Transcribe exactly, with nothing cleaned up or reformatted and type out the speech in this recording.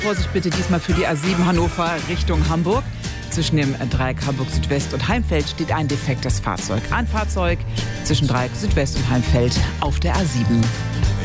Vorsicht bitte diesmal für die A sieben Hannover Richtung Hamburg. Zwischen dem Dreieck Hamburg Südwest und Heimfeld steht ein defektes Fahrzeug. Ein Fahrzeug zwischen Dreieck Südwest und Heimfeld auf der A sieben.